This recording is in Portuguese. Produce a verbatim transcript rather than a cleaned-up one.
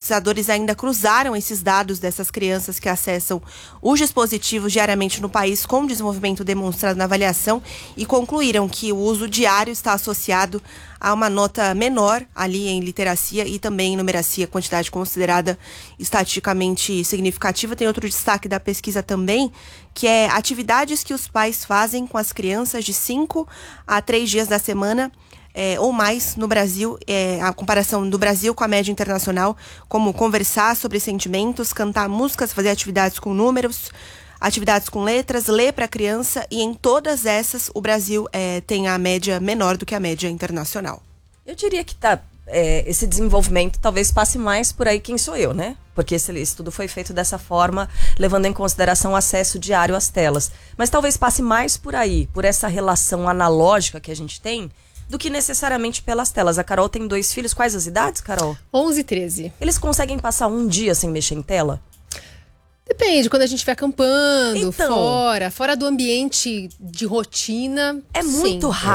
pesquisadores ainda cruzaram esses dados dessas crianças que acessam os dispositivos diariamente no país com o desenvolvimento demonstrado na avaliação e concluíram que o uso diário está associado a uma nota menor ali em literacia e também em numeracia, quantidade considerada estatisticamente significativa. Tem outro destaque da pesquisa também, que é atividades que os pais fazem com as crianças de cinco a três dias da semana, É, ou mais no Brasil, é, a comparação do Brasil com a média internacional, como conversar sobre sentimentos, cantar músicas, fazer atividades com números, atividades com letras, ler para a criança, e em todas essas o Brasil é, tem a média menor do que a média internacional. Eu diria que tá, é, esse desenvolvimento talvez passe mais por aí quem sou eu, né? Porque esse estudo foi feito dessa forma, levando em consideração o acesso diário às telas. Mas talvez passe mais por aí, por essa relação analógica que a gente tem, do que necessariamente pelas telas. A Carol tem dois filhos. Quais as idades, Carol? onze e treze. Eles conseguem passar um dia sem mexer em tela? Depende, quando a gente estiver acampando, Então, fora, fora do ambiente de rotina. É muito sim. rápido.